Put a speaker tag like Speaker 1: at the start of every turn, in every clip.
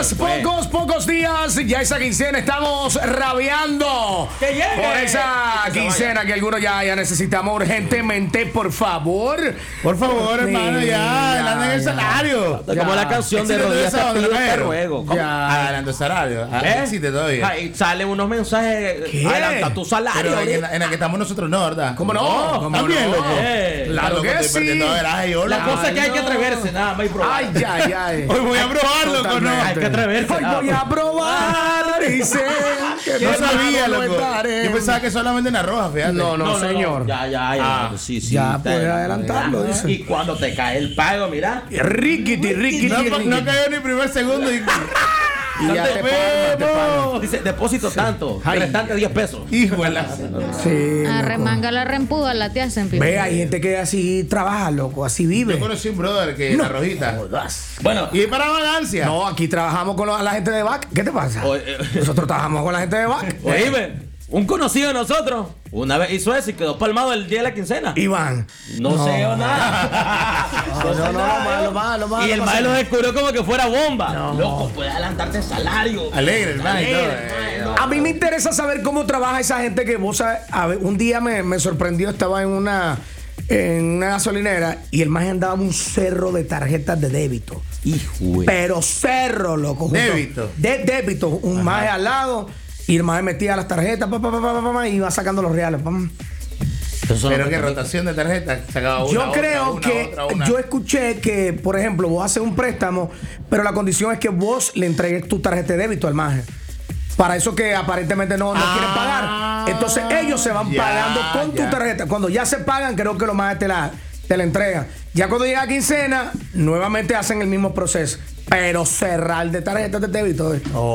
Speaker 1: Pocos días. Ya esa quincena estamos rabiando por esa quincena que algunos ya necesitamos urgentemente. Por favor,
Speaker 2: hermano, ya adelanten el salario.
Speaker 3: Como la canción de Rodríguez te ruego.
Speaker 2: Ya adelantó el salario. Existe todavía.
Speaker 3: Ahí salen unos mensajes.
Speaker 1: ¿Qué?
Speaker 3: Adelanta tu salario.
Speaker 2: Pero en la que estamos nosotros no, ¿verdad?
Speaker 1: ¿cómo no?
Speaker 2: También, loco.
Speaker 1: Claro que sí.
Speaker 3: La cosa es que hay que atreverse, nada más y probar.
Speaker 1: Ay.
Speaker 2: Hoy voy a probarlo, ¿no?
Speaker 3: Hay que atreverse.
Speaker 1: Hoy voy a probar. Dice que
Speaker 2: No sabía,
Speaker 1: no
Speaker 2: loco.
Speaker 1: estaré.
Speaker 2: Yo pensaba que solamente en la roja, fíjate.
Speaker 1: No, señor.
Speaker 3: Ya. Sí.
Speaker 1: Ya puedes adelantarlo, dice.
Speaker 3: Y cuando te cae el pago, mira.
Speaker 1: Riquiti.
Speaker 2: No cayó ni primer segundo.
Speaker 1: Y ya te pagan.
Speaker 3: Dice, depósito tanto.
Speaker 1: Ay.
Speaker 3: Restante 10 pesos.
Speaker 2: Híjole.
Speaker 1: Sí, loco.
Speaker 4: Arremanga la reempújala, te hacen pipo.
Speaker 1: Ve, hay gente que así trabaja, loco, así vive.
Speaker 2: Yo conocí un brother que
Speaker 1: No
Speaker 2: la rojita.
Speaker 1: jodas.
Speaker 3: Bueno.
Speaker 2: Y para vagancia.
Speaker 1: No, aquí trabajamos con la gente de BAC. ¿Qué te pasa? Nosotros trabajamos con la gente de BAC.
Speaker 3: Oíme, un conocido de nosotros una vez hizo eso y quedó palmado el día de la quincena.
Speaker 1: Iván.
Speaker 3: No sé o nada.
Speaker 1: Lo malo.
Speaker 3: Y el maestro lo descubrió como que fuera bomba.
Speaker 1: No.
Speaker 3: Loco, puede adelantarte el salario.
Speaker 2: Alegre, hermano.
Speaker 1: A mí me interesa saber cómo trabaja esa gente que vos sabes. A ver, un día me sorprendió, estaba en una gasolinera y el más andaba un cerro de tarjetas de débito.
Speaker 3: Hijo.
Speaker 1: Pero cerro, loco.
Speaker 2: Débito.
Speaker 1: De débito. Un maje al lado y el maje metía las tarjetas y iba sacando los reales.
Speaker 2: Pero qué rotación de tarjetas. Sacaba una,
Speaker 1: Yo creo
Speaker 2: otra,
Speaker 1: que
Speaker 2: otra.
Speaker 1: yo escuché que, por ejemplo, vos haces un préstamo, pero la condición es que vos le entregues tu tarjeta de débito al maje. Para eso que aparentemente no quieren pagar. Entonces ellos se van pagando con tu tarjeta. Cuando ya se pagan, creo que los majes te la entregan. Ya cuando llega quincena, nuevamente hacen el mismo proceso. Pero cerrar de tarjetas de débito.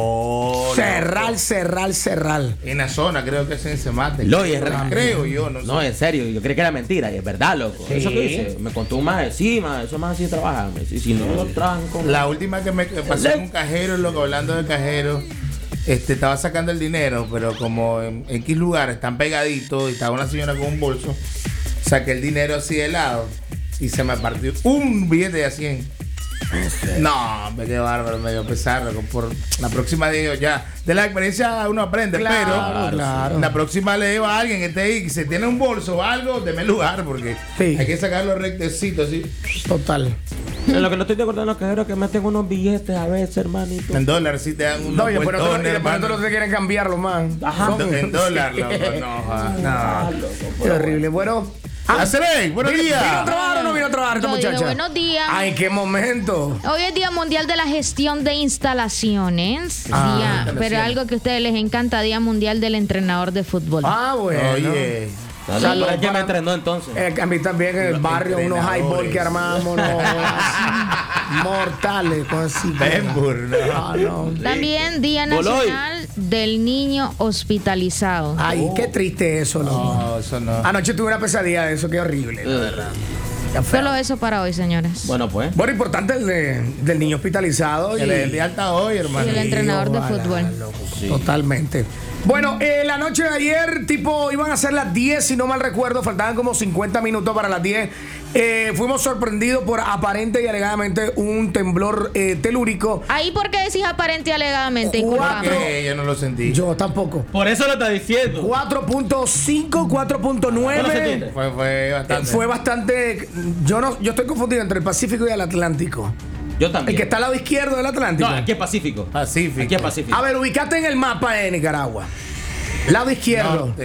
Speaker 1: Cerrar.
Speaker 2: En la zona, creo que es en Semate. Creo yo, no sé.
Speaker 3: No, en serio, yo creí que era mentira y es verdad, loco.
Speaker 1: Sí.
Speaker 3: Eso que dice, me contó un maje, eso más así trabaja. Si no lo trabajan con.
Speaker 2: La última que me pasó con un cajero, loco, hablando de cajero, estaba sacando el dinero, pero como en X lugar están pegaditos y estaba una señora con un bolso, saqué el dinero así de lado y se me partió un billete de 100. No, me quedé bárbaro, me dio pesar. Por la próxima digo ya, de la experiencia uno aprende, pero la próxima le digo a alguien que esté ahí, que se tiene un bolso o algo, deme lugar, porque hay que sacarlo rectecito así.
Speaker 1: Total.
Speaker 3: En lo que no estoy de acuerdo en los cajeros que meten unos billetes a veces, hermanito.
Speaker 2: En dólares sí te dan un
Speaker 1: No, y después
Speaker 2: hermano.
Speaker 1: no te quieren cambiarlo más.
Speaker 3: Ajá.
Speaker 2: En dólar, loco, no.
Speaker 1: Qué horrible. Bueno.
Speaker 2: Acerey, buenos días.
Speaker 1: ¿Vino a trabajar o no vino a trabajar esta
Speaker 4: Yo digo,
Speaker 1: muchacha?
Speaker 4: buenos días.
Speaker 1: Ay, qué momento.
Speaker 4: Hoy es Día Mundial de la Gestión de Instalaciones. Pero algo que a ustedes les encanta, Día Mundial del Entrenador de Fútbol.
Speaker 1: Bueno.
Speaker 2: Oye.
Speaker 3: Saludos para quien me entrenó entonces.
Speaker 1: A mí también en el barrio, unos highball que armamos, mortales, con así. No.
Speaker 4: También Día
Speaker 3: Boloy.
Speaker 4: Nacional del Niño Hospitalizado.
Speaker 1: Ay, qué triste eso, loco.
Speaker 2: No, eso no.
Speaker 1: Anoche tuve una pesadilla de eso, qué horrible, la verdad. Qué feo.
Speaker 4: Solo eso para hoy, señores.
Speaker 3: Bueno, pues.
Speaker 1: Bueno, importante el del niño hospitalizado.
Speaker 2: El de alta hoy, hermano.
Speaker 4: Y el entrenador de
Speaker 1: ojalá,
Speaker 4: fútbol.
Speaker 1: loco, totalmente. Bueno, la noche de ayer, iban a ser las 10, si no mal recuerdo, faltaban como 50 minutos para las 10. Fuimos sorprendidos por aparente y alegadamente un temblor telúrico.
Speaker 4: Ahí, ¿por qué decís aparente y alegadamente?
Speaker 2: Yo no lo sentí.
Speaker 1: Yo tampoco.
Speaker 3: Por eso lo está diciendo.
Speaker 1: 4.5, 4.9.
Speaker 2: Fue bastante.
Speaker 1: Fue bastante. Yo estoy confundido entre el Pacífico y el Atlántico.
Speaker 3: Yo también.
Speaker 1: El que está al lado izquierdo del Atlántico.
Speaker 3: No, aquí es Pacífico.
Speaker 2: Pacífico.
Speaker 3: Aquí es Pacífico.
Speaker 1: A ver, ubicate en el mapa de Nicaragua. Lado izquierdo.
Speaker 2: No,